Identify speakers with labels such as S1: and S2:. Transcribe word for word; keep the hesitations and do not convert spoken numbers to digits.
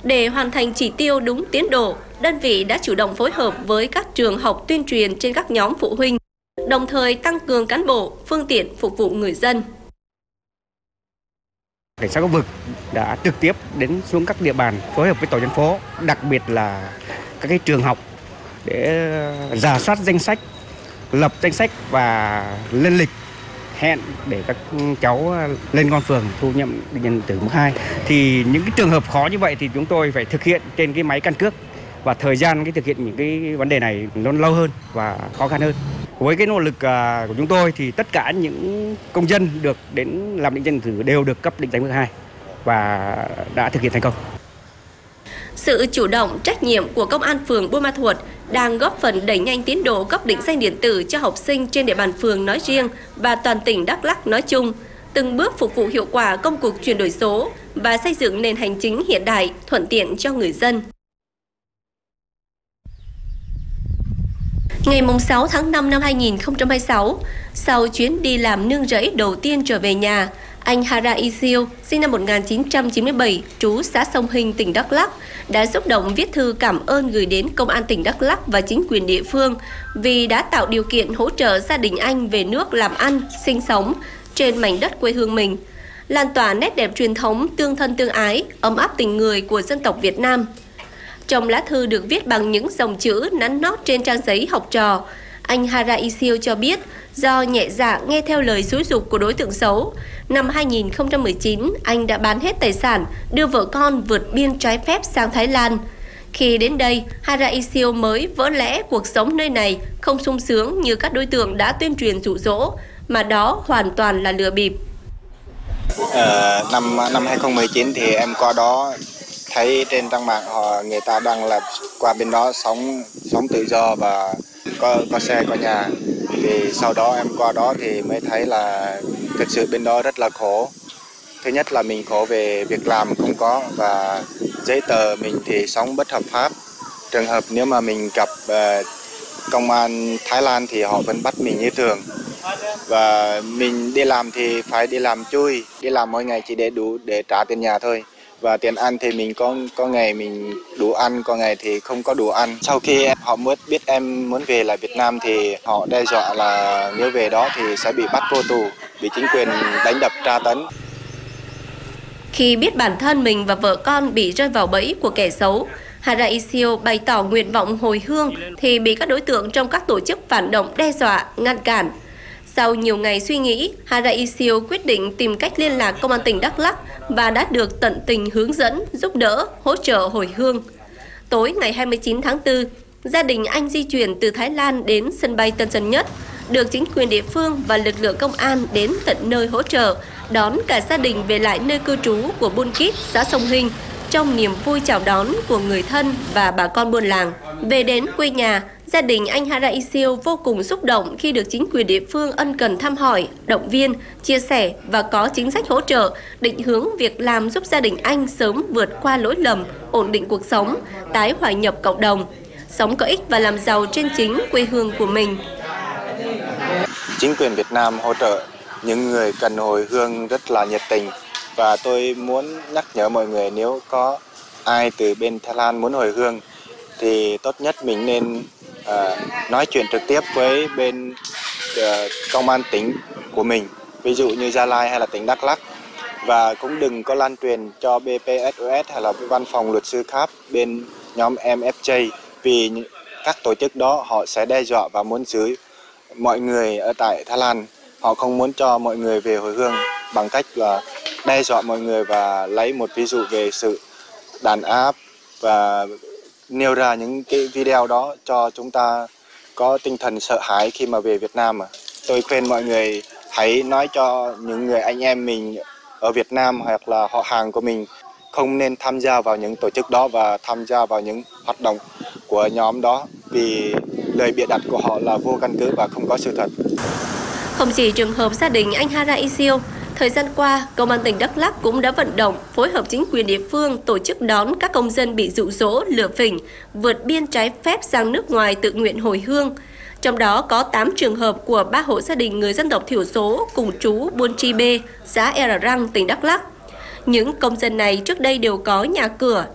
S1: Để hoàn thành chỉ tiêu đúng tiến độ, đơn vị đã chủ động phối hợp với các trường học tuyên truyền trên các nhóm phụ huynh, đồng thời tăng cường cán bộ, phương tiện phục vụ người dân.
S2: Cảnh sát khu vực đã trực tiếp đến xuống các địa bàn phối hợp với tổ dân phố, đặc biệt là các cái trường học để rà soát danh sách, lập danh sách và lên lịch hẹn để các cháu lên công an phường thu nhận định danh điện tử mức hai. Thì những cái trường hợp khó như vậy thì chúng tôi phải thực hiện trên cái máy căn cước, và thời gian cái thực hiện những cái vấn đề này nó lâu hơn và khó khăn hơn. Với cái nỗ lực của chúng tôi thì tất cả những công dân được đến làm định danh điện tử đều được cấp định danh mức hai và đã thực hiện thành công.
S1: Sự chủ động, trách nhiệm của Công an phường Buôn Ma Thuột đang góp phần đẩy nhanh tiến độ cấp định danh điện tử cho học sinh trên địa bàn phường nói riêng và toàn tỉnh Đắk Lắk nói chung, từng bước phục vụ hiệu quả công cuộc chuyển đổi số và xây dựng nền hành chính hiện đại, thuận tiện cho người dân. Ngày sáu tháng năm năm hai nghìn không trăm hai mươi sáu, sau chuyến đi làm nương rẫy đầu tiên trở về nhà, anh Hara Isiu, sinh năm một nghìn chín trăm chín mươi bảy, trú xã Sông Hinh, tỉnh Đắk Lắk, đã xúc động viết thư cảm ơn gửi đến Công an tỉnh Đắk Lắk và chính quyền địa phương vì đã tạo điều kiện hỗ trợ gia đình anh về nước làm ăn, sinh sống trên mảnh đất quê hương mình, lan tỏa nét đẹp truyền thống tương thân tương ái, ấm áp tình người của dân tộc Việt Nam. Trong lá thư được viết bằng những dòng chữ nắn nót trên trang giấy học trò, anh Hara Isiu cho biết do nhẹ dạ nghe theo lời xúi giục của đối tượng xấu, năm hai nghìn không trăm mười chín, anh đã bán hết tài sản, đưa vợ con vượt biên trái phép sang Thái Lan. Khi đến đây, Hara Isiu mới vỡ lẽ cuộc sống nơi này không sung sướng như các đối tượng đã tuyên truyền dụ dỗ, mà đó hoàn toàn là lừa bịp.
S3: Ờ, năm năm hai nghìn không trăm mười chín thì em qua đó thấy trên trang mạng họ người ta đang là qua bên đó sống sống tự do và có có xe có nhà. Thì sau đó em qua đó thì mới thấy là thực sự bên đó rất là khổ. Thứ nhất là mình khổ về việc làm không có, và giấy tờ mình thì sống bất hợp pháp. Trường hợp nếu mà mình gặp uh, công an Thái Lan thì họ vẫn bắt mình như thường. Và mình đi làm thì phải đi làm chui, đi làm mỗi ngày chỉ để đủ để trả tiền nhà thôi. Và tiền ăn thì mình có có ngày mình đủ ăn, có ngày thì không có đủ ăn. Sau khi họ muốn biết em muốn về lại Việt Nam thì họ đe dọa là nếu về đó thì sẽ bị bắt vô tù, bị chính quyền đánh đập tra tấn.
S1: Khi biết bản thân mình và vợ con bị rơi vào bẫy của kẻ xấu, Hara Isiu bày tỏ nguyện vọng hồi hương thì bị các đối tượng trong các tổ chức phản động đe dọa, ngăn cản. Sau nhiều ngày suy nghĩ, Hara Isiu quyết định tìm cách liên lạc Công an tỉnh Đắk Lắk và đã được tận tình hướng dẫn, giúp đỡ, hỗ trợ hồi hương. Tối ngày hai mươi chín tháng tư, gia đình anh di chuyển từ Thái Lan đến sân bay Tân Sơn Nhất, được chính quyền địa phương và lực lượng công an đến tận nơi hỗ trợ, đón cả gia đình về lại nơi cư trú của Buôn Kít, xã Sông Hinh, trong niềm vui chào đón của người thân và bà con buôn làng. Về đến quê nhà, gia đình anh Hara Isiu vô cùng xúc động khi được chính quyền địa phương ân cần thăm hỏi, động viên, chia sẻ và có chính sách hỗ trợ, định hướng việc làm giúp gia đình anh sớm vượt qua lỗi lầm, ổn định cuộc sống, tái hòa nhập cộng đồng, sống có ích và làm giàu trên chính quê hương của mình.
S3: Chính quyền Việt Nam hỗ trợ những người cần hồi hương rất là nhiệt tình, và tôi muốn nhắc nhở mọi người nếu có ai từ bên Thái Lan muốn hồi hương thì tốt nhất mình nên uh, nói chuyện trực tiếp với bên uh, công an tỉnh của mình, ví dụ như Gia Lai hay là tỉnh Đắk Lắk, và cũng đừng có lan truyền cho bê pê ét o ét hay là văn phòng luật sư khác bên nhóm em ép gi, vì các tổ chức đó họ sẽ đe dọa và muốn giữ mọi người ở tại Thái Lan. Họ không muốn cho mọi người về hồi hương bằng cách là đe dọa mọi người và lấy một ví dụ về sự đàn áp và nêu ra những cái video đó cho chúng ta có tinh thần sợ hãi khi mà về Việt Nam. À. Tôi khuyên mọi người hãy nói cho những người anh em mình ở Việt Nam hoặc là họ hàng của mình không nên tham gia vào những tổ chức đó và tham gia vào những hoạt động của nhóm đó, vì lời bịa đặt của họ là vô căn cứ và không có sự thật.
S1: Không chỉ trường hợp gia đình anh Hara Isiu, thời gian qua, Công an tỉnh Đắk Lắk cũng đã vận động, phối hợp chính quyền địa phương tổ chức đón các công dân bị dụ dỗ, lừa phỉnh, vượt biên trái phép sang nước ngoài tự nguyện hồi hương. Trong đó có tám trường hợp của ba hộ gia đình người dân tộc thiểu số cùng trú Buôn Tri Bê, xã Ea Răng, tỉnh Đắk Lắk. Những công dân này trước đây đều có nhà cửa,